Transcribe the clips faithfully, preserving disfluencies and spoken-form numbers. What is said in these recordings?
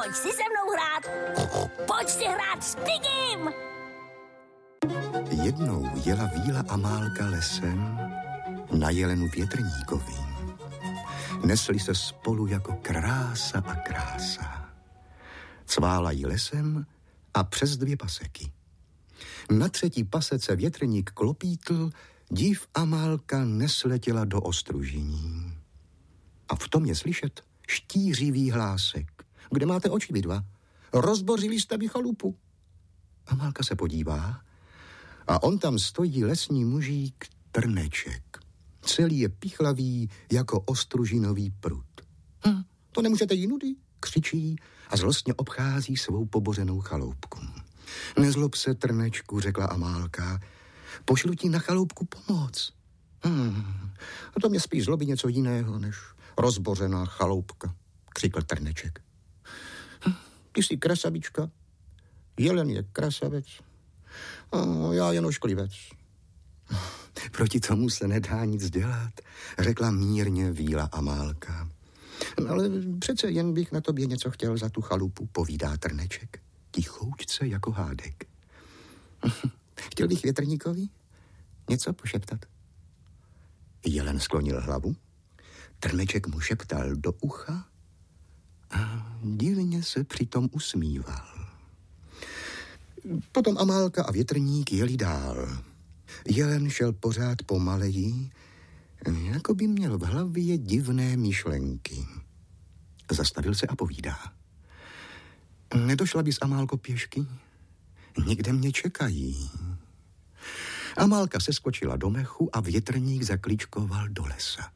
pojď si se mnou hrát. Pojď si hrát s Pigim. Jednou jela Víla Amálka lesem na jelenu větrníkovi. Nesli se spolu jako krása a krása. Cvála jí lesem a přes dvě paseky. Na třetí pasece větrník klopítl, div Amálka nesletěla do ostružení. A v tom je slyšet štířivý hlásek. Kde máte oči vy dva? Rozbořili jste mi chalupu. Amálka se podívá a on tam stojí lesní mužík Trneček. Celý je pichlavý jako ostružinový prut. Hm, to nemůžete jinudy, křičí a zlostně obchází svou pobořenou chaloupku. Nezlob se, Trnečku, řekla Amálka, pošlu ti na chaloupku pomoc. Hm, a to mě spíš zlobí něco jiného, než rozbořená chaloupka, křikl Trneček. Hm, ty jsi krasavička, jelen je krasavec, a já jen ošklivec. Proti tomu se nedá nic dělat, řekla mírně Víla Amálka. No, ale přece jen bych na tobě něco chtěl za tu chalupu, povídá Trneček, tichoučce jako hádek. Chtěl bych větrníkovi něco pošeptat. Jelen sklonil hlavu, Trneček mu šeptal do ucha a divně se přitom usmíval. Potom Amálka a větrník jeli dál. Jelen šel pořád pomaleji, jako by měl v hlavě divné myšlenky. Zastavil se a povídá. Nedošla bys, Amálko, pěšky? Někde mě čekají. Amálka seskočila do mechu a větrník zaklíčkoval do lesa.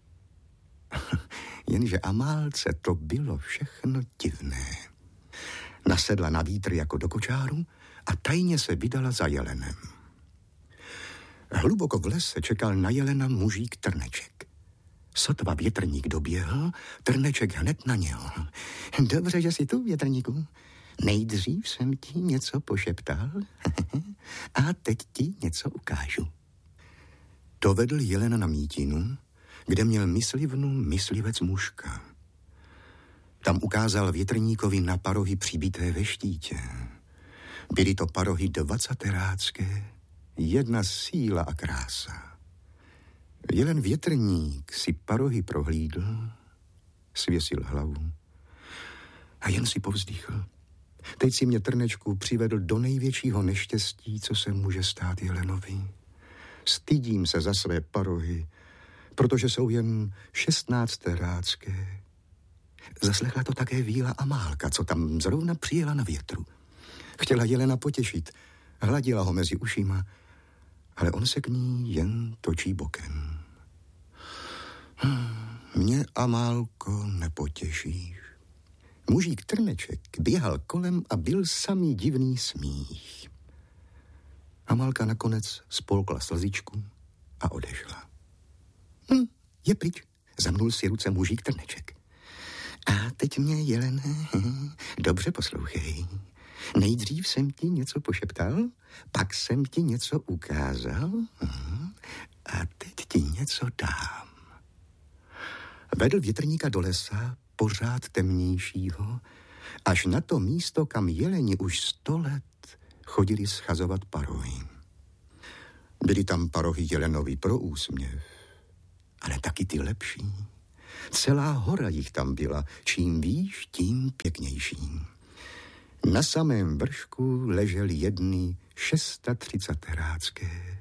Jenže Amálce to bylo všechno divné. Nasedla na vítr jako do kočáru a tajně se vydala za jelenem. Hluboko v lese čekal na jelena mužík Trneček. Sotva větrník doběhl, Trneček hned na něho. Dobře, že jsi tu, větrníku. Nejdřív jsem ti něco pošeptal a teď ti něco ukážu. Dovedl jelena na mítinu, kde měl myslivnu myslivec mužka. Tam ukázal větrníkovi na parohy přibité ve štítě. Byly to parohy dvacaterácké, jedna síla a krása. Jelen větrník si parohy prohlídl, svěsil hlavu a jen si povzdýchl. Teď si mě, Trnečku, přivedl do největšího neštěstí, co se může stát jelenovi. Stydím se za své parohy, protože jsou jen šestnácterácké. Zaslechla to také Víla Amálka, co tam zrovna přijela na větru. Chtěla jelena potěšit, hladila ho mezi ušima, ale on se k ní jen točí bokem. Hm, mě, Amálko, nepotěšíš. Mužík Trneček běhal kolem a byl samý divný smích. Amálka nakonec spolkla slzičku a odešla. Hm, je pryč, zamnul si ruce mužík Trneček. A teď mě, Jelene, dobře poslouchej. Nejdřív jsem ti něco pošeptal, pak jsem ti něco ukázal a teď ti něco dám. Vedl větrníka do lesa, pořád temnějšího, až na to místo, kam jeleni už sto let chodili schazovat parohy. Byly tam parohy jelenovi pro úsměv, ale taky ty lepší. Celá hora jich tam byla, čím výš, tím pěknější. Na samém vršku ležely jedny šestatřicatirácké.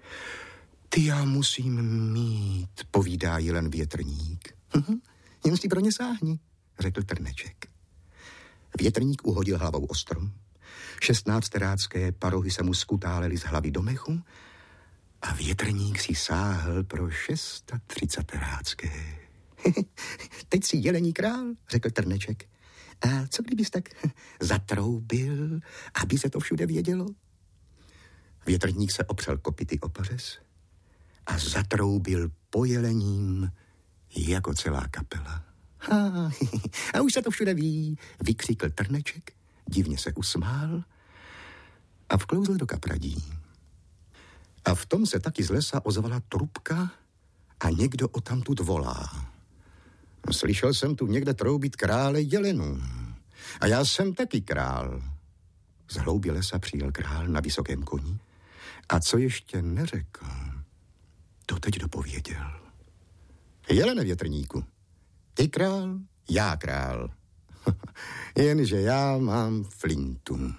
Ty já musím mít, povídá jelen větrník. Jen si pro ně sáhni, řekl Trneček. Větrník uhodil hlavou o strom. Šestnácterácké parohy se mu skutálely z hlavy do mechu a větrník si sáhl pro šestatřicatirácké. Teď si jelení král, řekl Trneček. A co kdybys tak zatroubil, aby se to všude vědělo? Větrník se opřel kopyty o pařez a zatroubil po jelením jako celá kapela. Ha, a už se to všude ví, vykřikl Trneček, divně se usmál a vklouzl do kapradí. A v tom se taky z lesa ozvala trubka a někdo odtamtud volá. Slyšel jsem tu někde troubit krále jelenů. A já jsem taky král. Z hloubi lesa přijel král na vysokém koni a co ještě neřekl, to teď dopověděl. Jelene větrníku, ty král, já král. Jenže já mám flintu.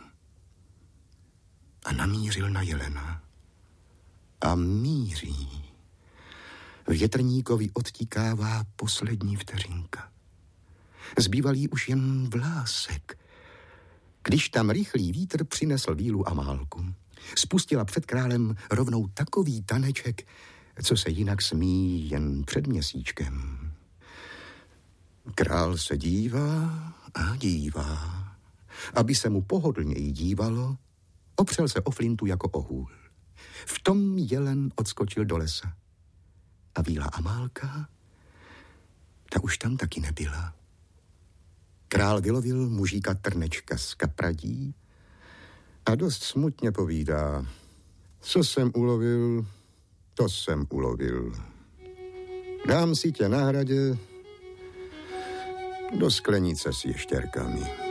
A namířil na jelena. A míří. Větrníkovi odtíkává poslední vteřinka. Zbýval jí už jen vlásek, když tam rychlý vítr přinesl vílu a málku. Spustila před králem rovnou takový taneček, co se jinak smí jen před měsíčkem. Král se dívá a dívá. Aby se mu pohodlněji dívalo, opřel se o flintu jako o hůl. V tom jelen odskočil do lesa. A víla Amálka, ta už tam taky nebyla. Král vylovil mužíka Trnečka z kapradí a dost smutně povídá: co jsem ulovil, to jsem ulovil. Dám si tě na hradě do sklenice s ještěrkami.